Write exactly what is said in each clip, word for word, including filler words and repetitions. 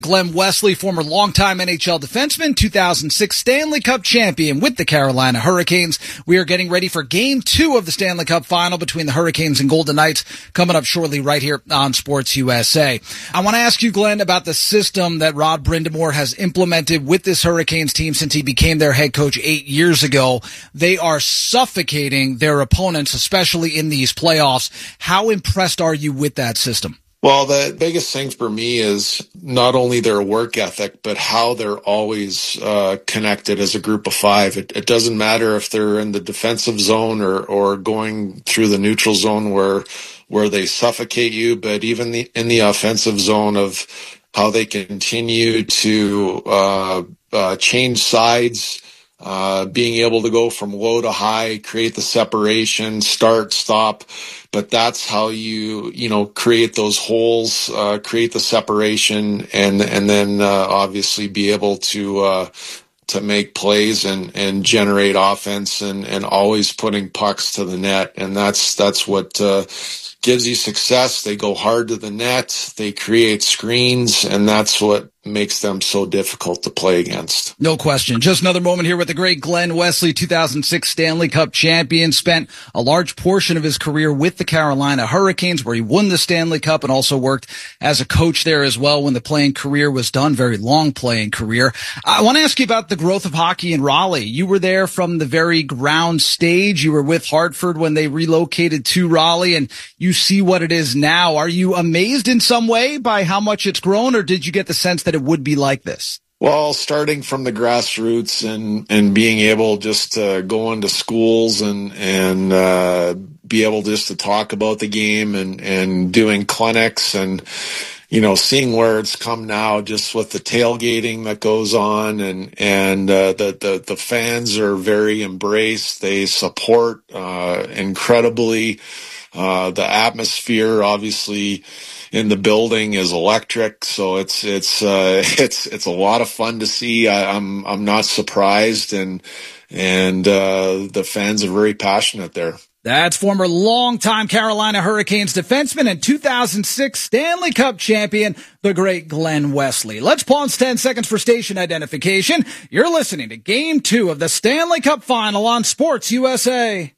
Glenn Wesley, former longtime N H L defenseman, two thousand six Stanley Cup champion with the Carolina Hurricanes. We are getting ready for game two of the Stanley Cup final between the Hurricanes and Golden Knights coming up shortly right here on Sports U S A. I want to ask you, Glenn, about the system that Rod Brind'Amour has implemented with this Hurricanes team since he became their head coach eight years ago. They are suffocating their opponents, especially in these playoffs. How impressed are you with that system? Well, the biggest thing for me is not only their work ethic, but how they're always uh, connected as a group of five. It, it doesn't matter if they're in the defensive zone or, or going through the neutral zone where where they suffocate you, but even the, in the offensive zone of how they continue to uh, uh, change sides, uh, being able to go from low to high, create the separation, start, stop. But that's how you, you know, create those holes, uh, create the separation, and and then uh, obviously be able to uh, to make plays and, and generate offense, and, and always putting pucks to the net. And that's that's what uh, gives you success. They go hard to the net, they create screens, and that's what makes them so difficult to play against. No question. Just another moment here with the great Glenn Wesley, two thousand six Stanley Cup champion, spent a large portion of his career with the Carolina Hurricanes, where he won the Stanley Cup and also worked as a coach there as well when the playing career was done. Very long playing career. I want to ask you about the growth of hockey in Raleigh. You were there from the very ground stage. You were with Hartford when they relocated to Raleigh, and you see what it is now. Are you amazed in some way by how much it's grown, or did you get the sense that it would be like this? Well, starting from the grassroots and, and being able just to go into schools and, and, uh, be able just to talk about the game and, and doing clinics and, you know, seeing where it's come now just with the tailgating that goes on, and, and, uh, the, the, the fans are very embraced. They support, uh, incredibly. Uh, the atmosphere, obviously, in the building is electric, so it's it's uh, it's it's a lot of fun to see. I, I'm I'm not surprised, and and uh, the fans are very passionate there. That's former longtime Carolina Hurricanes defenseman and two thousand six Stanley Cup champion, the great Glenn Wesley. Let's pause ten seconds for station identification. You're listening to Game Two of the Stanley Cup Final on Sports U S A.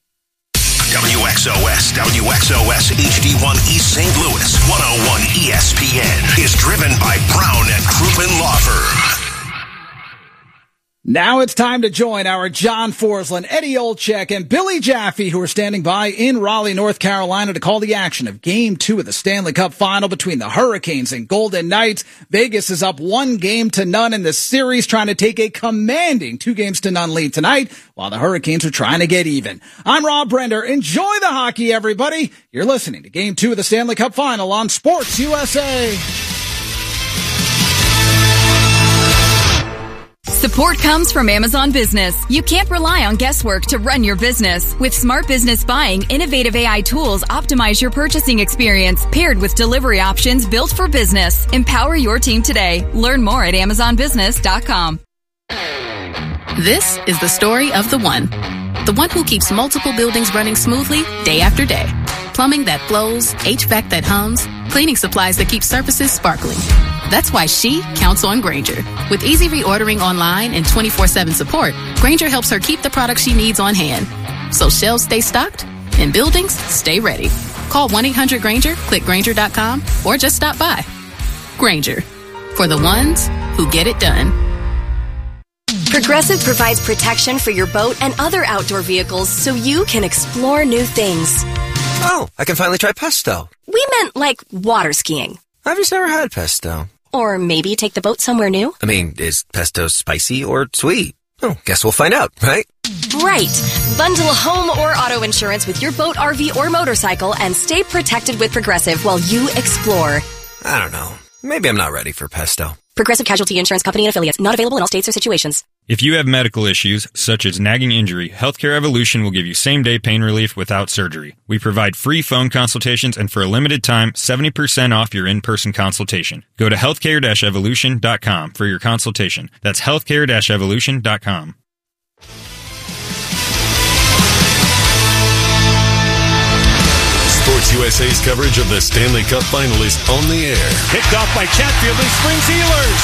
W X O S, W X O S H D one East Saint Louis, one oh one E S P N is driven by Brown and Crouppen Law Firm. Now it's time to join our John Forsland, Eddie Olczyk, and Billy Jaffe, who are standing by in Raleigh, North Carolina, to call the action of Game Two of the Stanley Cup Final between the Hurricanes and Golden Knights. Vegas is up one game to none in the series, trying to take a commanding two games to none lead tonight, while the Hurricanes are trying to get even. I'm Rob Brender. Enjoy the hockey, everybody. You're listening to Game Two of the Stanley Cup Final on Sports U S A. Support comes from Amazon Business. You can't rely on guesswork to run your business. With Smart Business Buying, innovative A I tools optimize your purchasing experience, paired with delivery options built for business. Empower your team today. Learn more at amazon business dot com. This is the story of the one. The one who keeps multiple buildings running smoothly day after day. Plumbing that flows, H V A C that hums, cleaning supplies that keep surfaces sparkling. That's why she counts on Grainger. With easy reordering online and twenty-four seven support, Grainger helps her keep the products she needs on hand. So shelves stay stocked and buildings stay ready. Call one eight hundred Grainger, click Grainger dot com, or just stop by. Grainger, for the ones who get it done. Progressive provides protection for your boat and other outdoor vehicles so you can explore new things. Oh, I can finally try pesto. We meant like water skiing. I've just never had pesto. Or maybe take the boat somewhere new. I mean, is pesto spicy or sweet? Oh, guess we'll find out, right? Right. Bundle home or auto insurance with your boat, R V, or motorcycle and stay protected with Progressive while you explore. I don't know. Maybe I'm not ready for pesto. Progressive Casualty Insurance Company and Affiliates. Not available in all states or situations. If you have medical issues, such as nagging injury, Healthcare Evolution will give you same-day pain relief without surgery. We provide free phone consultations and for a limited time, seventy percent off your in-person consultation. Go to healthcare dash evolution dot com for your consultation. That's healthcare dash evolution dot com. Sports U S A's coverage of the Stanley Cup Final is on the air. Picked off by Chatfield and Springs Healers.